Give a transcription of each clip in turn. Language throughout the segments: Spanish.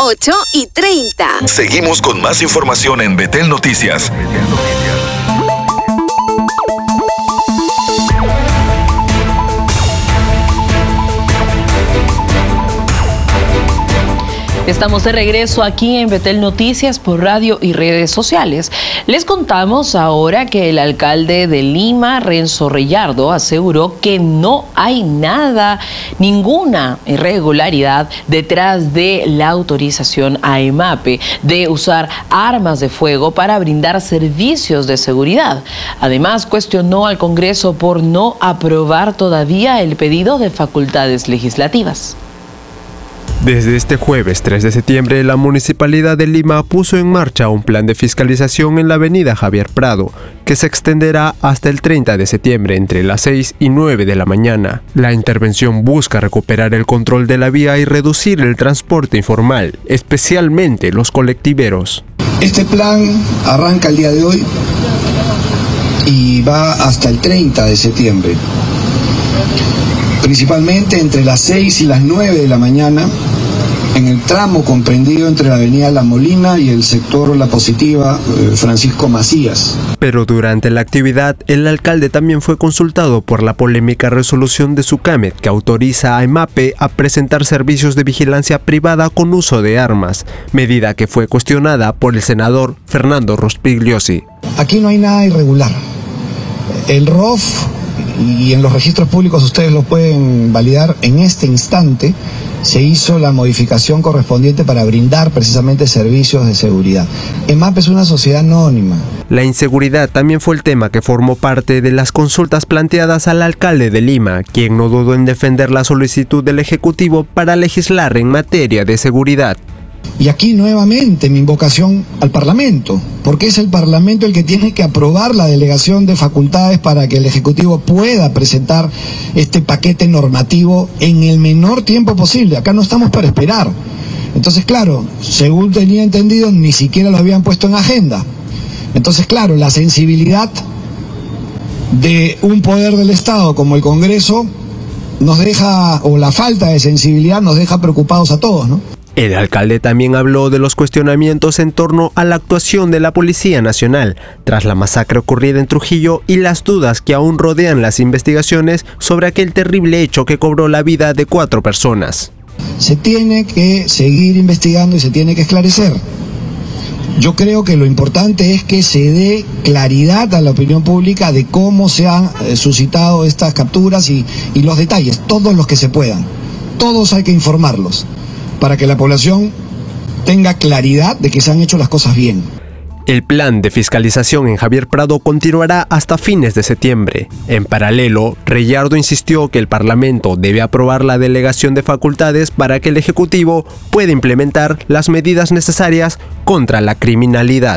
8:30. Seguimos con más información en Betel Noticias. Estamos de regreso aquí en Betel Noticias por radio y redes sociales. Les contamos ahora que el alcalde de Lima, Renzo Reyardo, aseguró que no hay ninguna irregularidad detrás de la autorización a EMAPE de usar armas de fuego para brindar servicios de seguridad. Además, cuestionó al Congreso por no aprobar todavía el pedido de facultades legislativas. Desde este jueves 3 de septiembre, la Municipalidad de Lima puso en marcha un plan de fiscalización en la avenida Javier Prado, que se extenderá hasta el 30 de septiembre entre las 6 y 9 de la mañana. La intervención busca recuperar el control de la vía y reducir el transporte informal, especialmente los colectiveros. Este plan arranca el día de hoy y va hasta el 30 de septiembre. Principalmente entre las 6 y las 9 de la mañana, en el tramo comprendido entre la avenida La Molina y el sector La Positiva Francisco Macías. Pero durante la actividad, el alcalde también fue consultado por la polémica resolución de SUCAMED que autoriza a EMAPE a presentar servicios de vigilancia privada con uso de armas, medida que fue cuestionada por el senador Fernando Rospigliosi. Aquí no hay nada irregular. El ROF, y en los registros públicos ustedes lo pueden validar, en este instante se hizo la modificación correspondiente para brindar precisamente servicios de seguridad. EMAPE es una sociedad anónima. La inseguridad también fue el tema que formó parte de las consultas planteadas al alcalde de Lima, quien no dudó en defender la solicitud del Ejecutivo para legislar en materia de seguridad. Y aquí nuevamente mi invocación al Parlamento, porque es el Parlamento el que tiene que aprobar la delegación de facultades para que el Ejecutivo pueda presentar este paquete normativo en el menor tiempo posible. Acá no estamos para esperar. Entonces, claro, según tenía entendido, ni siquiera lo habían puesto en agenda. Entonces, claro, la sensibilidad de un poder del Estado como el Congreso nos deja, o la falta de sensibilidad nos deja preocupados a todos, ¿no? El alcalde también habló de los cuestionamientos en torno a la actuación de la Policía Nacional tras la masacre ocurrida en Trujillo y las dudas que aún rodean las investigaciones sobre aquel terrible hecho que cobró la vida de 4 personas. Se tiene que seguir investigando y se tiene que esclarecer. Yo creo que lo importante es que se dé claridad a la opinión pública de cómo se han suscitado estas capturas y los detalles, todos los que se puedan. Todos hay que informarlos, para que la población tenga claridad de que se han hecho las cosas bien. El plan de fiscalización en Javier Prado continuará hasta fines de septiembre. En paralelo, Reyardo insistió que el Parlamento debe aprobar la delegación de facultades para que el Ejecutivo pueda implementar las medidas necesarias contra la criminalidad.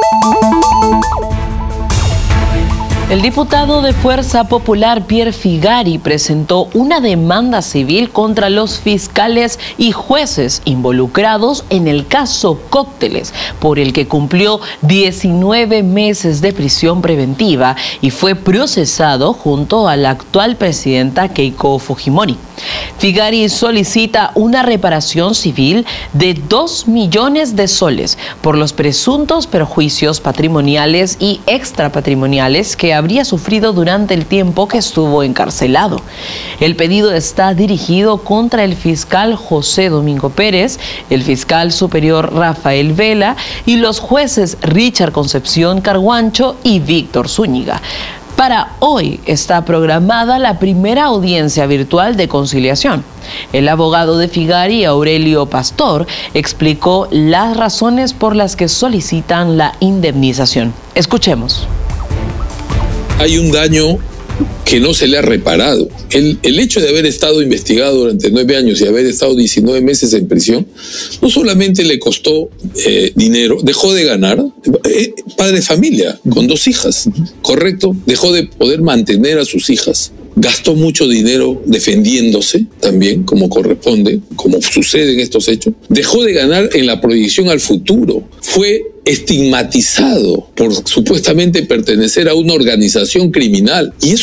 El diputado de Fuerza Popular Pierre Figari presentó una demanda civil contra los fiscales y jueces involucrados en el caso Cócteles, por el que cumplió 19 meses de prisión preventiva y fue procesado junto a la actual presidenta Keiko Fujimori. Figari solicita una reparación civil de 2 millones de soles por los presuntos perjuicios patrimoniales y extrapatrimoniales que habría sufrido durante el tiempo que estuvo encarcelado. El pedido está dirigido contra el fiscal José Domingo Pérez, el fiscal superior Rafael Vela y los jueces Richard Concepción Carguancho y Víctor Zúñiga. Para hoy está programada la primera audiencia virtual de conciliación. El abogado de Figari, Aurelio Pastor, explicó las razones por las que solicitan la indemnización. Escuchemos. Hay un daño que no se le ha reparado. El hecho de haber estado investigado durante 9 años y haber estado 19 meses en prisión, no solamente le costó dinero, dejó de ganar, padre de familia, con 2 hijas, ¿correcto? Dejó de poder mantener a sus hijas. Gastó mucho dinero defendiéndose también, como corresponde, como sucede en estos hechos. Dejó de ganar en la proyección al futuro. Fue estigmatizado por supuestamente pertenecer a una organización criminal. Y eso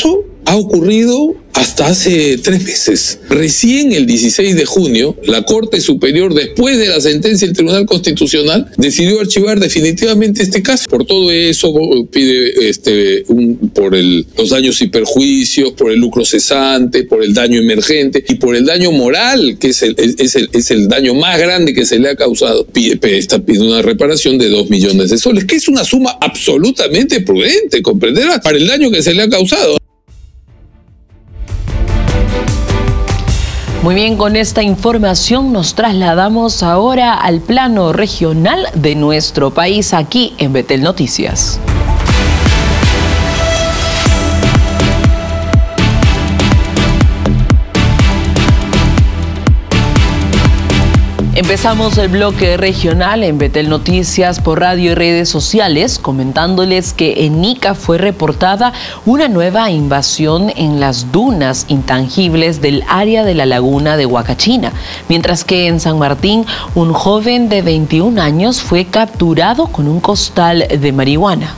ha ocurrido hasta hace 3 meses. Recién el 16 de junio, la Corte Superior, después de la sentencia del Tribunal Constitucional, decidió archivar definitivamente este caso. Por todo eso pide por los daños y perjuicios, por el lucro cesante, por el daño emergente y por el daño moral, que es el daño más grande que se le ha causado. Está pidiendo una reparación de 2 millones de soles, que es una suma absolutamente prudente, comprenderás, para el daño que se le ha causado. Muy bien, con esta información nos trasladamos ahora al plano regional de nuestro país, aquí en Betel Noticias. Empezamos el bloque regional en Betel Noticias por radio y redes sociales, comentándoles que en Ica fue reportada una nueva invasión en las dunas intangibles del área de la laguna de Huacachina, mientras que en San Martín un joven de 21 años fue capturado con un costal de marihuana.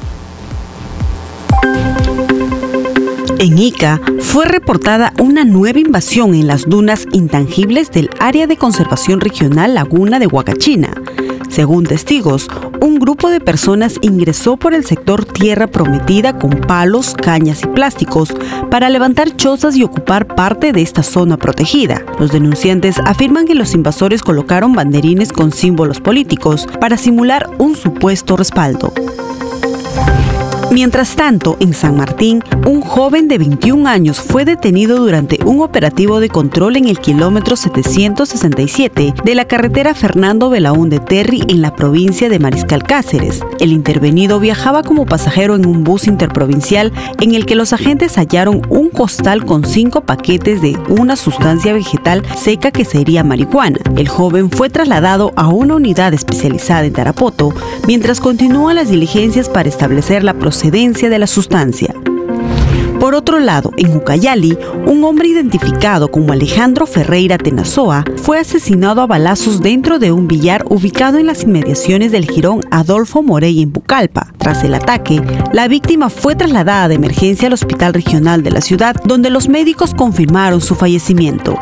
En Ica fue reportada una nueva invasión en las dunas intangibles del área de conservación regional Laguna de Huacachina. Según testigos, un grupo de personas ingresó por el sector Tierra Prometida con palos, cañas y plásticos para levantar chozas y ocupar parte de esta zona protegida. Los denunciantes afirman que los invasores colocaron banderines con símbolos políticos para simular un supuesto respaldo. Mientras tanto, en San Martín, un joven de 21 años fue detenido durante un operativo de control en el kilómetro 767 de la carretera Fernando Belaúnde Terry en la provincia de Mariscal Cáceres. El intervenido viajaba como pasajero en un bus interprovincial en el que los agentes hallaron un costal con 5 paquetes de una sustancia vegetal seca que sería marihuana. El joven fue trasladado a una unidad especializada en Tarapoto, mientras continúan las diligencias para establecer la procedencia de la sustancia. Por otro lado, en Ucayali, un hombre identificado como Alejandro Ferreira Tenazoa fue asesinado a balazos dentro de un billar ubicado en las inmediaciones del jirón Adolfo Morey en Pucallpa. Tras el ataque, la víctima fue trasladada de emergencia al hospital regional de la ciudad, donde los médicos confirmaron su fallecimiento.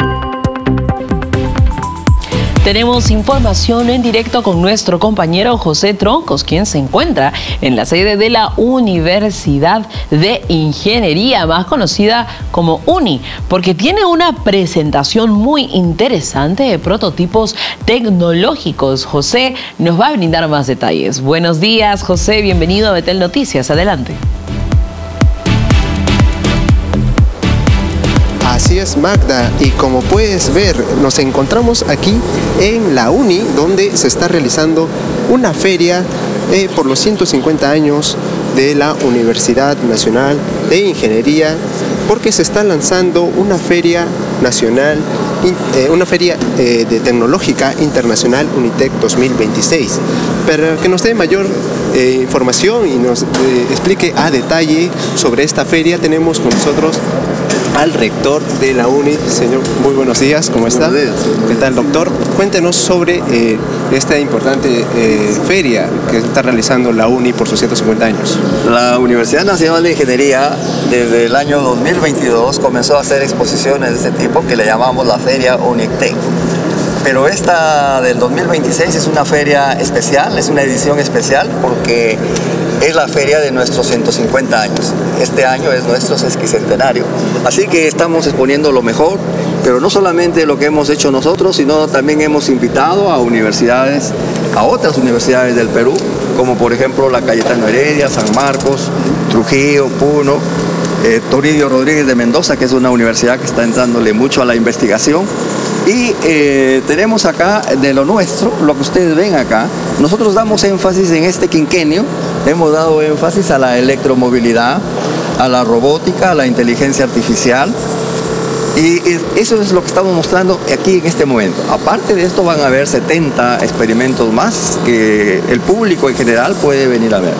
Tenemos información en directo con nuestro compañero José Troncos, quien se encuentra en la sede de la Universidad de Ingeniería, más conocida como UNI, porque tiene una presentación muy interesante de prototipos tecnológicos. José nos va a brindar más detalles. Buenos días, José, bienvenido a Betel Noticias. Adelante. Así es, Magda, y como puedes ver, nos encontramos aquí en la UNI, donde se está realizando una feria por los 150 años de la Universidad Nacional de Ingeniería, porque se está lanzando una feria nacional, una feria tecnológica internacional UNITEC 2026. Para que nos dé mayor información y nos explique a detalle sobre esta feria, tenemos con nosotros al rector de la UNI. Señor, muy buenos días, ¿cómo está? Buenos días. ¿Qué tal, doctor? Cuéntenos sobre esta importante feria que está realizando la UNI por sus 150 años. La Universidad Nacional de Ingeniería, desde el año 2022, comenzó a hacer exposiciones de este tipo que le llamamos la Feria UNITEC. Pero esta del 2026 es una feria especial, es una edición especial porque es la feria de nuestros 150 años. Este año es nuestro sesquicentenario. Así que estamos exponiendo lo mejor, pero no solamente lo que hemos hecho nosotros, sino también hemos invitado a universidades, a otras universidades del Perú, como por ejemplo la Cayetano Heredia, San Marcos, Trujillo, Puno, Toribio Rodríguez de Mendoza, que es una universidad que está entrándole mucho a la investigación. Y tenemos acá de lo nuestro, lo que ustedes ven acá. Nosotros damos énfasis en este quinquenio, hemos dado énfasis a la electromovilidad, a la robótica, a la inteligencia artificial. Y eso es lo que estamos mostrando aquí en este momento. Aparte de esto van a haber 70 experimentos más que el público en general puede venir a ver.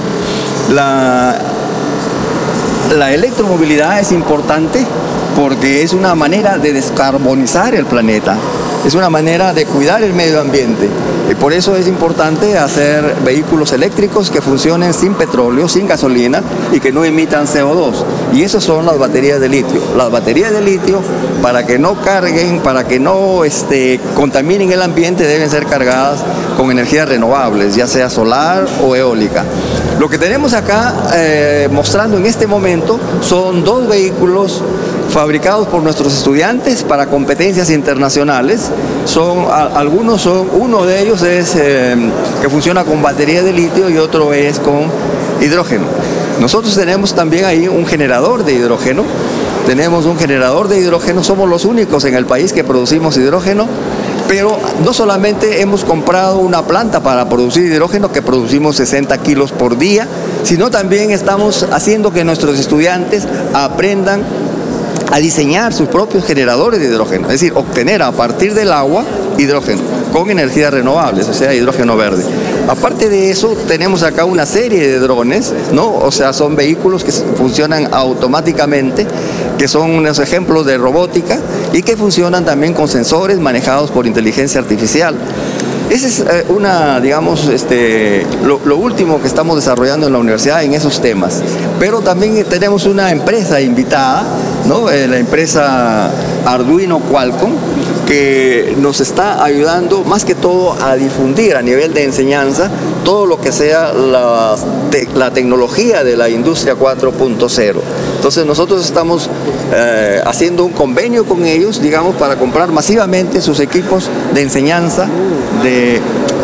La electromovilidad es importante porque es una manera de descarbonizar el planeta, es una manera de cuidar el medio ambiente. Y por eso es importante hacer vehículos eléctricos que funcionen sin petróleo, sin gasolina y que no emitan CO2. Y esas son las baterías de litio. Las baterías de litio, para que no carguen, para que no contaminen el ambiente, deben ser cargadas con energías renovables, ya sea solar o eólica. Lo que tenemos acá mostrando en este momento son 2 vehículos fabricados por nuestros estudiantes para competencias internacionales. Uno de ellos es que funciona con batería de litio y otro es con hidrógeno. Nosotros tenemos también ahí un generador de hidrógeno. Somos los únicos en el país que producimos hidrógeno, pero no solamente hemos comprado una planta para producir hidrógeno, que producimos 60 kilos por día, sino también estamos haciendo que nuestros estudiantes aprendan a diseñar sus propios generadores de hidrógeno, es decir, obtener a partir del agua hidrógeno con energías renovables, o sea, hidrógeno verde. Aparte de eso, tenemos acá una serie de drones, ¿no? O sea, son vehículos que funcionan automáticamente, que son unos ejemplos de robótica y que funcionan también con sensores manejados por inteligencia artificial. Ese es lo último que estamos desarrollando en la universidad en esos temas. Pero también tenemos una empresa invitada, ¿no? La empresa Arduino Qualcomm, que nos está ayudando más que todo a difundir a nivel de enseñanza todo lo que sea la tecnología de la industria 4.0. Entonces nosotros estamos haciendo un convenio con ellos, digamos, para comprar masivamente sus equipos de enseñanza de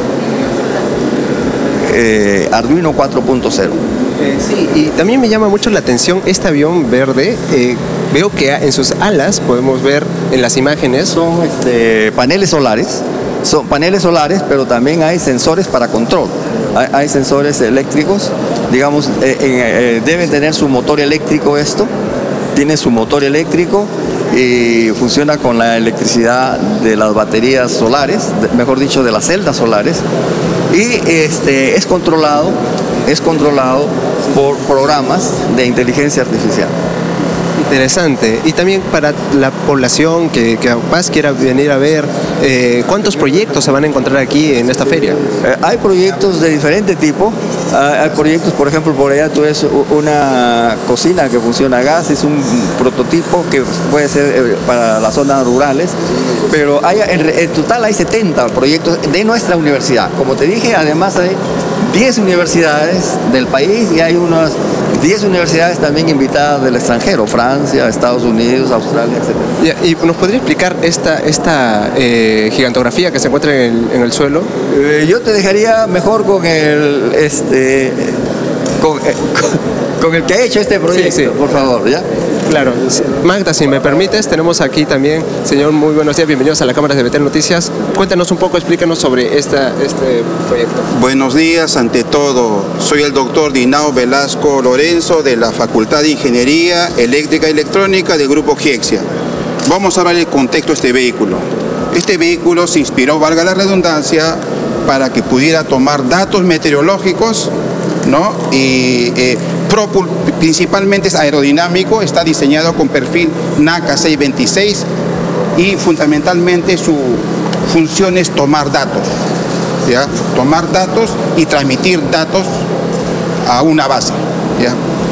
Arduino 4.0. Sí, y también me llama mucho la atención este avión verde. Veo que en sus alas podemos ver en las imágenes. Son paneles solares, pero también hay sensores para control. Hay sensores eléctricos, digamos, deben tener su motor eléctrico tiene su motor eléctrico y funciona con la electricidad de las baterías solares, mejor dicho, de las celdas solares, y es controlado por programas de inteligencia artificial. Interesante. Y también para la población que capaz quiera venir a ver, ¿cuántos proyectos se van a encontrar aquí en esta feria? Hay proyectos de diferente tipo. Hay proyectos, por ejemplo, por allá tú ves una cocina que funciona a gas, es un prototipo que puede ser para las zonas rurales, pero en total hay 70 proyectos de nuestra universidad. Como te dije, además hay 10 universidades del país y hay unas 10 universidades también invitadas del extranjero, Francia, Estados Unidos, Australia, etc. ¿Y nos podría explicar esta gigantografía que se encuentra en el suelo? Yo te dejaría mejor con el que ha hecho este proyecto, sí. Por favor, ¿ya? Claro. Magda, si me permites, tenemos aquí también, señor, muy buenos días, bienvenidos a la Cámara de Betel Noticias. Cuéntanos un poco, explícanos sobre este proyecto. Buenos días, ante todo, soy el doctor Dinao Velasco Lorenzo de la Facultad de Ingeniería Eléctrica y Electrónica del Grupo Giexia. Vamos a ver el contexto de este vehículo. Este vehículo se inspiró, valga la redundancia, para que pudiera tomar datos meteorológicos, ¿no? Y principalmente es aerodinámico, está diseñado con perfil NACA 626 y fundamentalmente su función es tomar datos, ¿ya? Tomar datos y transmitir datos a una base, ¿ya?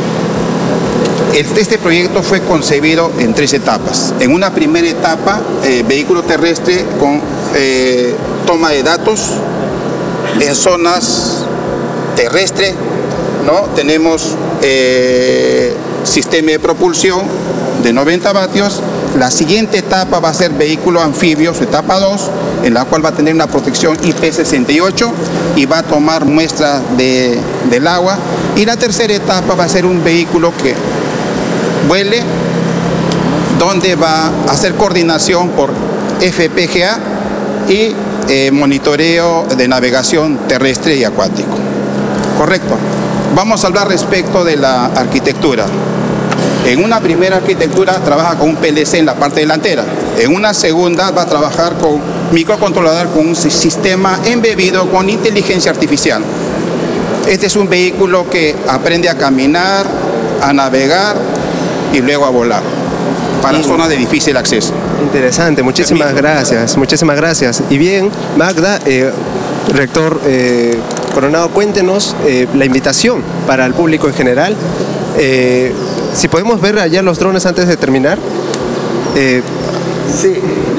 Este proyecto fue concebido en 3 etapas. En una primera etapa, vehículo terrestre con toma de datos en zonas terrestres, ¿no? Tenemos sistema de propulsión de 90 vatios. La siguiente etapa va a ser vehículo anfibio, su etapa 2, en la cual va a tener una protección IP68 y va a tomar muestras del agua. Y la tercera etapa va a ser un vehículo que vuele, donde va a hacer coordinación por FPGA y monitoreo de navegación terrestre y acuático. Correcto. Vamos a hablar respecto de la arquitectura. En una primera arquitectura trabaja con un PLC en la parte delantera. En una segunda va a trabajar con microcontrolador con un sistema embebido con inteligencia artificial. Este es un vehículo que aprende a caminar, a navegar y luego a volar para zonas de difícil acceso. Interesante, muchísimas gracias, muchísimas gracias. Y bien, Magda, Rector Coronado, cuéntenos la invitación para el público en general. Si podemos ver allá los drones antes de terminar. Sí,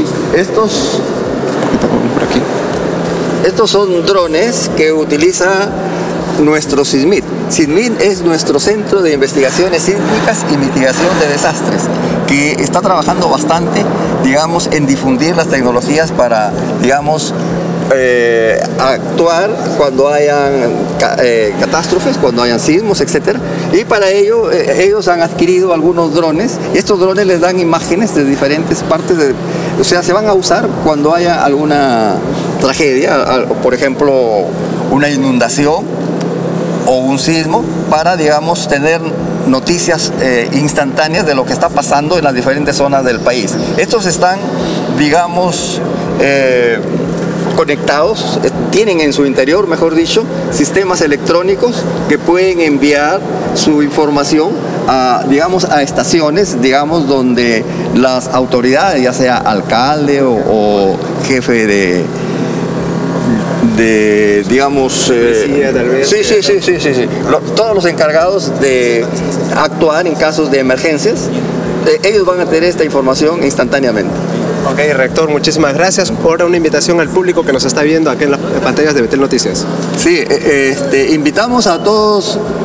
estos son drones que utiliza nuestro SISMIT. SISMIT es nuestro Centro de Investigaciones Sísmicas y Mitigación de Desastres, que está trabajando bastante, digamos, en difundir las tecnologías para, digamos, actuar cuando hayan catástrofes, cuando hayan sismos, etc. Y para ello ellos han adquirido algunos drones, y estos drones les dan imágenes de diferentes partes, o sea, se van a usar cuando haya alguna tragedia, por ejemplo, una inundación o un sismo, para, digamos, tener noticias instantáneas de lo que está pasando en las diferentes zonas del país. Estos están, digamos, conectados, tienen en su interior, mejor dicho, sistemas electrónicos que pueden enviar su información a, digamos, a estaciones, digamos, donde las autoridades, ya sea alcalde o jefe de digamos, tal vez. Sí. Todos los encargados de actuar en casos de emergencias, ellos van a tener esta información instantáneamente. Ok, rector, muchísimas gracias. Ahora una invitación al público que nos está viendo aquí en las pantallas de Betel Noticias. Sí, invitamos a todos